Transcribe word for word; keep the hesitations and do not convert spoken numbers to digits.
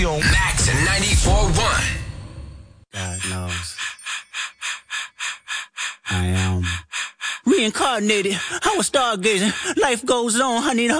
Max at ninety-four point one. God knows. I am reincarnated. I was stargazing. Life goes on. I need a